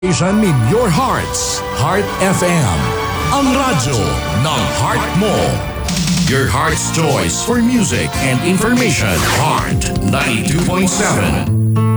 Station in your hearts, Heart FM. Ang radyo ng heart mo. Your heart's choice for music and information. Heart 92.7.